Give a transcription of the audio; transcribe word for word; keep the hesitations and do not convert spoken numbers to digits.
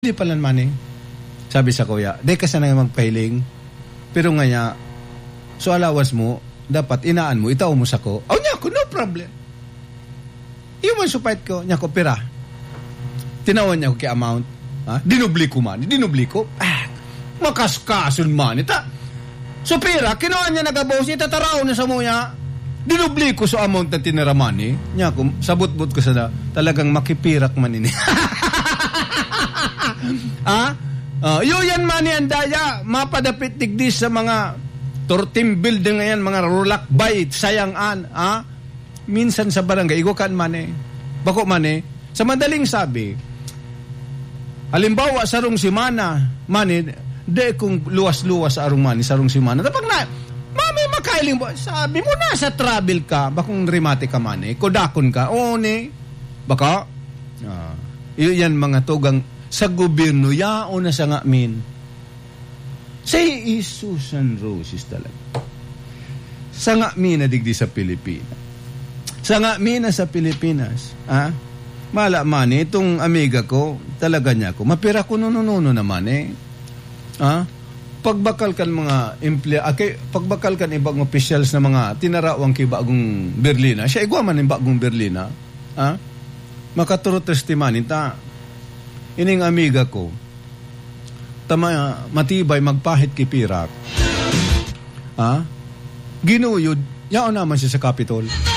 Hindi pala naman eh. Sabi sa kuya, di ka sana magpahiling. Pero nga niya, so allowance mo, dapat inaan mo, itaw mo sa ko. Oh, niya ko, no problem. Yung man supait ko, niya ko, pera. Tinawan niya ko kay amount. Ha? Dinubli ko man, dinubli ko. Ah, makaskasun man. Ita, so pera, kinuha niya nagabawas niya, tataraw na sa muya. Dinubli ko sa amount na tiniraman eh. Niya ko, sabot-bot ko sa na, talagang makipirak man ini. Ha? Uh, yun yan man yan, daya, mapadapit tigdis sa mga tortim building ngayon, mga rulakbay, sayangan, ha? Minsan sa barangay, igukan man eh. Bako man eh. Sa madaling sabi, halimbawa, sarong simana, man eh, de kung luwas-luwas arong man, sarong simana. Tapag na, mami, makailing ba? Sabi mo na sa travel ka, bakong rimate ka man eh, kodakon ka, o ne, baka, uh, yun yan mga tugang, sa gobyerno, yao na sa ngamin. Say, Jesus and Roses talaga. Sa ngamin na digdi sa Pilipinas. Sa ngamin na sa Pilipinas. Ha? Mala man eh, itong amiga ko, talaga niya ko, mapira ko nunununo naman eh. Ha? Pagbakal kan mga emplea, okay, pagbakal kan ibang officials na mga tinarawang kay bagong Berlina, siya igwa man yung bagong Berlina. Ha? Makaturo testimony, ta, ining amiga ko, tama, matibay, magpahit kipirak. Ha? Ginuyod, yao naman siya sa Capitol.